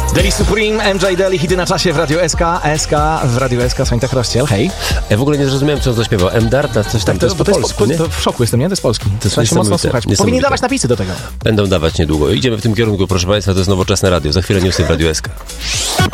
Deli Supreme, MJ Deli, hity na czasie w Radio SK. SK w Radio SK, Słońtek Rozciel, hej. Ja w ogóle nie zrozumiałem, co on zaśpiewał. M-Darta, coś tam, to jest po polsku, nie? To w szoku jestem, nie? To jest polski. To jest trzeba się mocno słuchać. Powinni dawać napisy do tego. Będą dawać niedługo. Idziemy w tym kierunku, proszę Państwa, to jest nowoczesne radio. Za chwilę newsy w Radio SK.